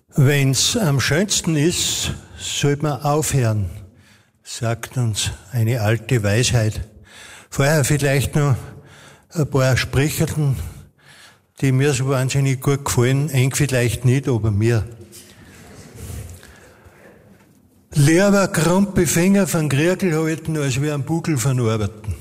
Wenn's am schönsten ist, sollte man aufhören, sagt uns eine alte Weisheit. Vorher vielleicht noch ein paar Sprichwörter, die mir so wahnsinnig gut gefallen, eng vielleicht nicht, aber mir. Lieber krumpe Finger von Kriegel halten, als wie einen Bugel von Arbeiten.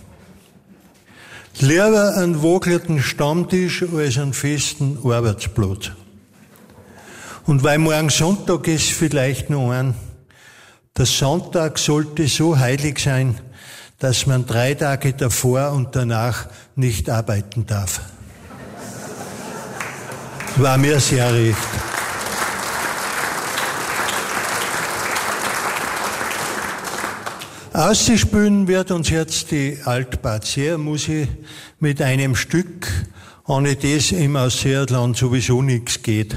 Lieber einen wagelnden Stammtisch als einen festen Arbeitsplatz. Und weil morgen Sonntag ist, vielleicht noch ein. Der Sonntag sollte so heilig sein, dass man 3 Tage davor und danach nicht arbeiten darf. War mir sehr recht. Auszuspielen wird uns jetzt die Alt-Bad-Seer-Musik mit einem Stück, ohne das im Ausseerland sowieso nichts geht.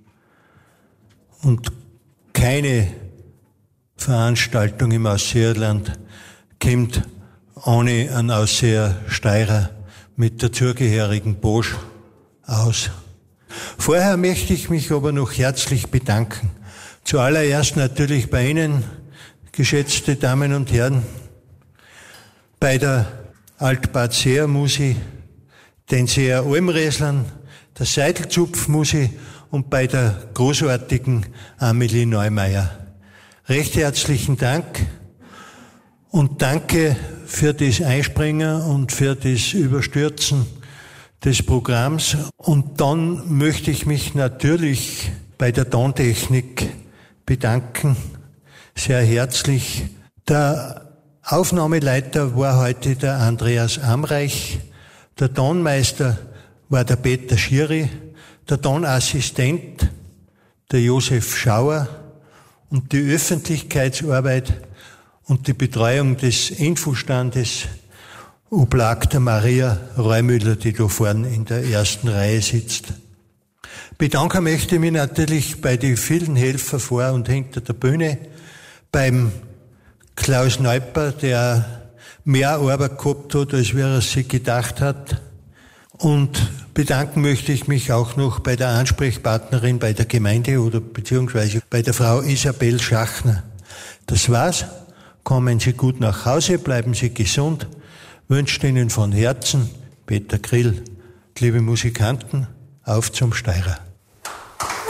Und keine Veranstaltung im Ausseerland kommt ohne einen Ausseer-Steirer mit der zugehörigen Bosch aus. Vorher möchte ich mich aber noch herzlich bedanken. Zuallererst natürlich bei Ihnen, geschätzte Damen und Herren, bei der Alt-Bad-Seer-Musik, den Seer Almreslern, der Seidelzupf-Musik und bei der großartigen Amelie Neumeier. Recht herzlichen Dank und danke für das Einspringen und für das Überstürzen des Programms. Und dann möchte ich mich natürlich bei der Tontechnik bedanken, sehr herzlich. Der Aufnahmeleiter war heute der Andreas Amreich, der Tonmeister war der Peter Schiri, der Tonassistent der Josef Schauer und die Öffentlichkeitsarbeit und die Betreuung des Infostandes oblag der Maria Reumüller, die da vorne in der ersten Reihe sitzt. Bedanken möchte ich mich natürlich bei den vielen Helfern vor und hinter der Bühne, beim Klaus Neuper, der mehr Arbeit gehabt hat, als er sich gedacht hat. Und bedanken möchte ich mich auch noch bei der Ansprechpartnerin bei der Gemeinde oder beziehungsweise bei der Frau Isabel Schachner. Das war's. Kommen Sie gut nach Hause, bleiben Sie gesund. Wünscht Ihnen von Herzen Peter Grill. Liebe Musikanten, auf zum Steirer.